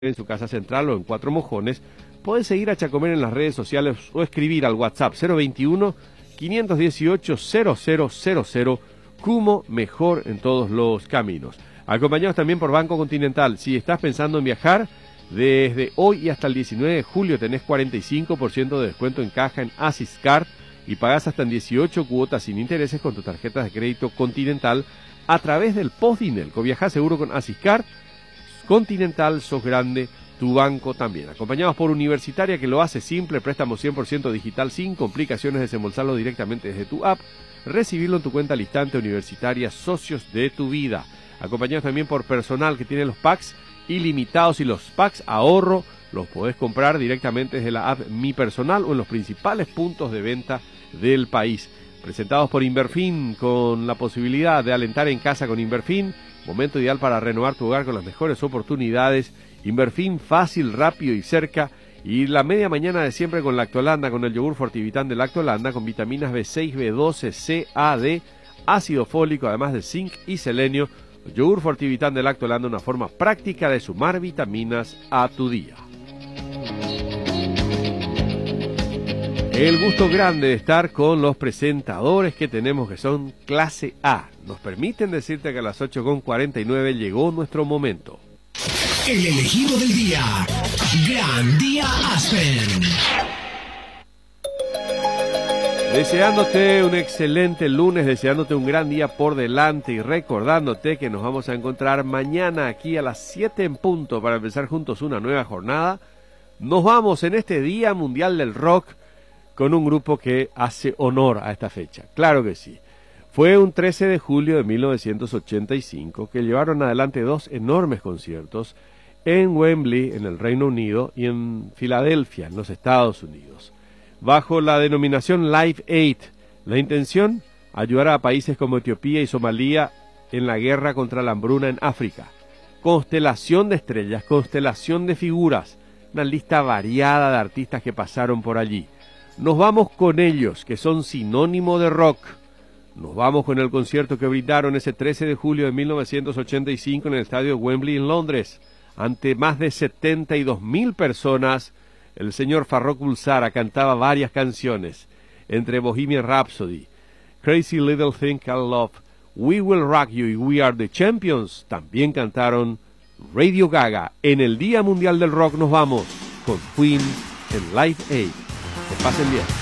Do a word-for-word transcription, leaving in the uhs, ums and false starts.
en su casa central o en Cuatro Mojones. Puedes seguir a Chacomer en las redes sociales o escribir al WhatsApp cero veintiuno, quinientos dieciocho, cero cero cero cero. Cumo, mejor en todos los caminos. Acompañados también por Banco Continental. Si estás pensando en viajar, desde hoy y hasta el diecinueve de julio tenés cuarenta y cinco por ciento de descuento en caja en Asiscard y pagás hasta en dieciocho cuotas sin intereses con tu tarjeta de crédito Continental a través del Postdinelco. Viajá seguro con Asiscard. Continental, sos grande, tu banco también. Acompañados por Universitaria, que lo hace simple, préstamo cien por ciento digital sin complicaciones, desembolsarlo directamente desde tu app, recibirlo en tu cuenta al instante. Universitaria, socios de tu vida. Acompañados también por Personal, que tiene los packs ilimitados y los packs ahorro los podés comprar directamente desde la app Mi Personal o en los principales puntos de venta del país. Presentados por Inverfin, con la posibilidad de alentar en casa con Inverfin. Momento ideal para renovar tu hogar con las mejores oportunidades. Inverfin, fácil, rápido y cerca. Y la media mañana de siempre con Lactolanda, con el yogur Fortivitán de Lactolanda, con vitaminas B seis, B doce, C, A, D, ácido fólico, además de zinc y selenio. Yogur Fortivitán de Lactolanda, una forma práctica de sumar vitaminas a tu día. El gusto grande de estar con los presentadores que tenemos, que son clase A. Nos permiten decirte que a las ocho con cuarenta y nueve llegó nuestro momento. El elegido del día. Gran Día Aspen. Deseándote un excelente lunes, deseándote un gran día por delante y recordándote que nos vamos a encontrar mañana aquí a las siete en punto para empezar juntos una nueva jornada. Nos vamos en este Día Mundial del Rock con un grupo que hace honor a esta fecha. Claro que sí. Fue un trece de julio de mil novecientos ochenta y cinco que llevaron adelante dos enormes conciertos en Wembley, en el Reino Unido, y en Filadelfia, en los Estados Unidos, bajo la denominación Live Aid. La intención, ayudar a países como Etiopía y Somalia en la guerra contra la hambruna en África. Constelación de estrellas, constelación de figuras, una lista variada de artistas que pasaron por allí. Nos vamos con ellos, que son sinónimo de rock. Nos vamos con el concierto que brindaron ese trece de julio de mil novecientos ochenta y cinco en el estadio Wembley en Londres, ante más de setenta y dos mil personas. El señor Farrokh Bulsara cantaba varias canciones, entre Bohemian Rhapsody, Crazy Little Thing Called Love, We Will Rock You y We Are the Champions. También cantaron Radio Gaga. En el Día Mundial del Rock nos vamos con Queen en Live Aid. Que pasen bien.